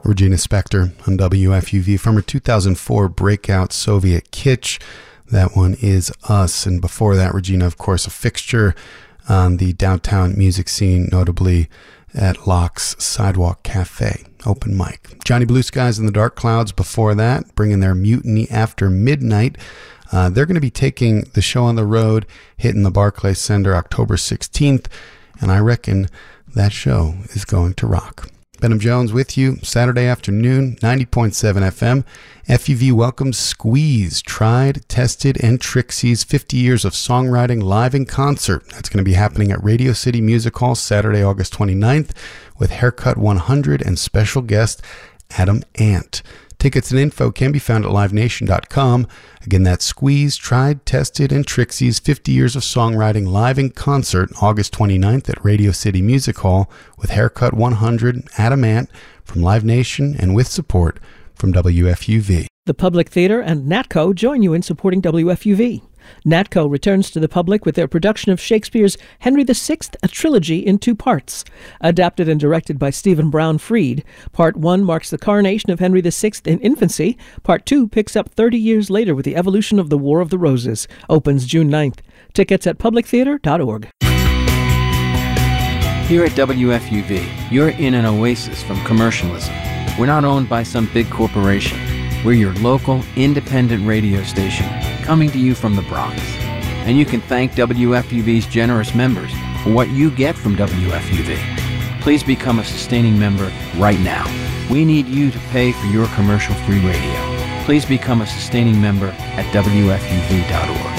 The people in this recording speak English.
Regina Spektor on WFUV from her 2004 breakout Soviet Kitsch. That one is Us. And before that, Regina, of course, a fixture on the downtown music scene, notably at Locke's Sidewalk Cafe, open mic. Johnny Blue Skies and the Dark Clouds before that, bringing their Mutiny After Midnight. They're going to be taking the show on the road, hitting the Barclays Center October 16th, and I reckon that show is going to rock. Benham Jones with you Saturday afternoon, 90.7 FM. FUV welcomes Squeeze, Tried, Tested, and Trixie's 50 Years of Songwriting live in concert. That's going to be happening at Radio City Music Hall Saturday, August 29th with Haircut 100 and special guest Adam Ant. Tickets and info can be found at livenation.com. Again, that's Squeeze, Tried, Tested, and Trixie's 50 Years of Songwriting live in concert August 29th at Radio City Music Hall with Haircut 100, Adam Ant from Live Nation and with support from WFUV. The Public Theater and NATCO join you in supporting WFUV. NATCO returns to the public with their production of Shakespeare's Henry VI, a trilogy in 2 parts. Adapted and directed by Stephen Brown Freed, Part 1 marks the coronation of Henry VI in infancy. Part 2 picks up 30 years later with the evolution of the War of the Roses. Opens June 9th. Tickets at publictheater.org. Here at WFUV, you're in an oasis from commercialism. We're not owned by some big corporation. We're your local, independent radio station, coming to you from the Bronx. And you can thank WFUV's generous members for what you get from WFUV. Please become a sustaining member right now. We need you to pay for your commercial-free radio. Please become a sustaining member at WFUV.org.